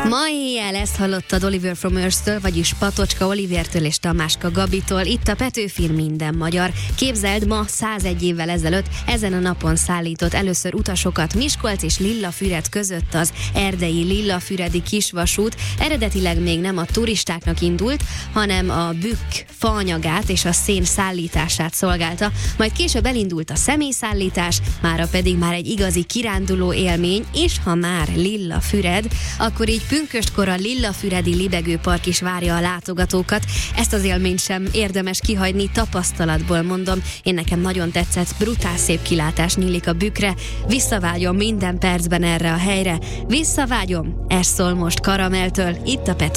Ma éjjel ezt hallottad Oliver from Earth-től, vagyis Patocska Olivertől és Tamáska Gabitól. Itt a Petőfin minden magyar. Képzeld, ma 101 évvel ezelőtt ezen a napon szállított először utasokat Miskolc és Lillafüred között az erdei Lillafüredi kisvasút. Eredetileg még nem a turistáknak indult, hanem a bükk faanyagát és a szén szállítását szolgálta. Majd később elindult a személyszállítás, mára pedig már egy igazi kiránduló élmény, és ha már Lillafüred, akkor így pünköstkor a Lillafüredi Libegőpark is várja a látogatókat. Ezt az élményt sem érdemes kihagyni, tapasztalatból mondom. Én nekem nagyon tetszett, brutál szép kilátás nyílik a bükkre. Visszavágyom minden percben erre a helyre. Visszavágyom, ez szól most Karameltől, itt a